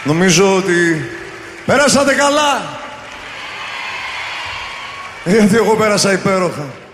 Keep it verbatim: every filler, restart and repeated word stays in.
Νομίζω ότι πέρασατε καλά. Γιατί εγώ πέρασα υπέροχα.